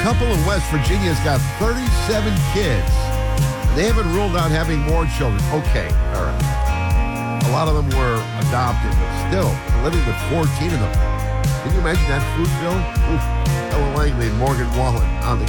couple in West Virginia has got 37 kids. They haven't ruled out having more children. Okay, all right. A lot of them were adopted, but still, living with 14 of them. Can you imagine that food bill? Ellen Langley and Morgan Wallen on the